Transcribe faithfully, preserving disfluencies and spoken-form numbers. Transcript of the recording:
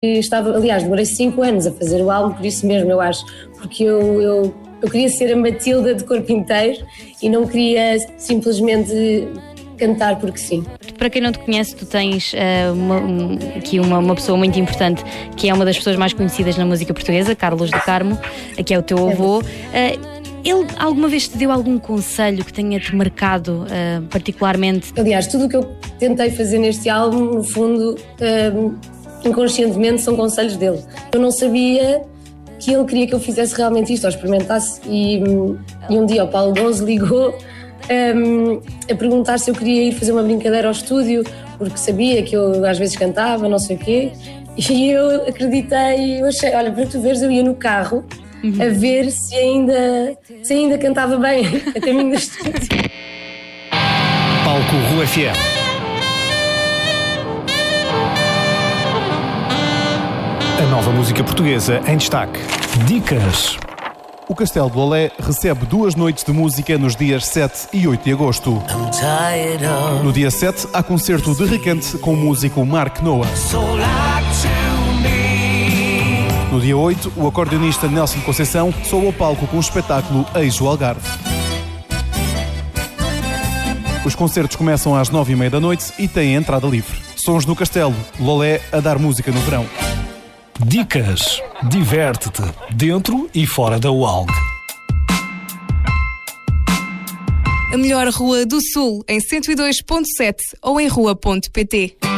estava, aliás, demorei cinco anos a fazer o álbum, por isso mesmo, eu acho, porque eu, eu, eu queria ser a Matilda de corpo inteiro e não queria simplesmente cantar porque sim. Para quem não te conhece, tu tens uh, uma, um, aqui uma, uma pessoa muito importante, que é uma das pessoas mais conhecidas na música portuguesa, Carlos do Carmo, que é o teu avô. Uh, ele alguma vez te deu algum conselho que tenha-te marcado uh, particularmente? Aliás, tudo o que eu tentei fazer neste álbum, no fundo, uh, inconscientemente, são conselhos dele. Eu não sabia que ele queria que eu fizesse realmente isto, ou experimentasse, e, e um dia o Paulo Gonzo ligou um, a perguntar se eu queria ir fazer uma brincadeira ao estúdio, porque sabia que eu às vezes cantava, não sei o quê, e eu acreditei, eu achei, olha, para tu veres, eu ia no carro uhum. a ver se ainda, se ainda cantava bem a caminho do estúdio. Palco Rua F M. A nova música portuguesa em destaque. Dicas. O Castelo de Lolé recebe duas noites de música nos dias sete e oito de agosto. No dia sete, há concerto de requinte com o músico Mark Noah. No dia oito, o acordeonista Nelson Conceição sobe ao palco com o espetáculo Eixo Algarve. Os concertos começam às nove e meia da noite e têm entrada livre. Sons no Castelo, Lolé a dar música no verão. Dicas. Diverte-te, dentro e fora da U A L G. A melhor rua do Sul, em cento e dois ponto sete ou em rua ponto pt.